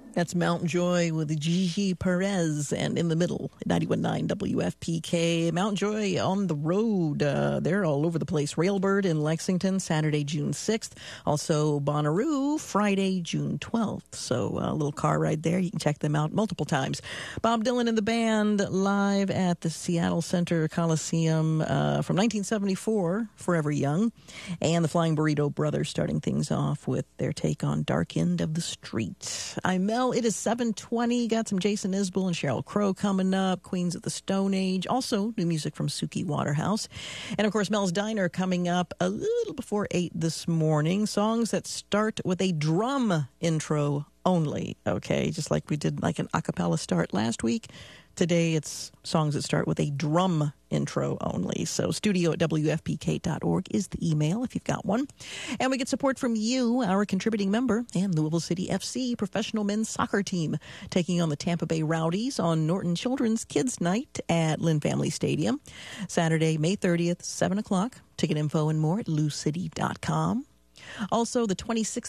That's Mount Joy with Gigi Perez, and in the middle, 91.9 WFPK. Mount Joy on the road. They're all over the place. Railbird in Lexington, Saturday, June 6th. Also, Bonnaroo, Friday, June 12th. So a little car ride there. You can check them out multiple times. Bob Dylan and the band live at the Seattle Center Coliseum from 1974, Forever Young. And the Flying Burrito Brothers starting things off with their take on Dark End of the Street. I'm Mel. It is 7:20. Got some Jason Isbell and Sheryl Crow coming up. Queens of the Stone Age. Also, new music from Suki Waterhouse. And, of course, Mel's Diner coming up a little before 8 this morning. Songs that start with a drum intro only, okay? Just like we did like an a cappella start last week. Today, it's songs that start with a drum intro only. So studio@wfpk.org is the email if you've got one. And we get support from you, our contributing member, and Louisville City FC professional men's soccer team taking on the Tampa Bay Rowdies on Norton Children's Kids Night at Lynn Family Stadium. Saturday, May 30th, 7 o'clock. Ticket info and more at loucity.com. Also, the 26th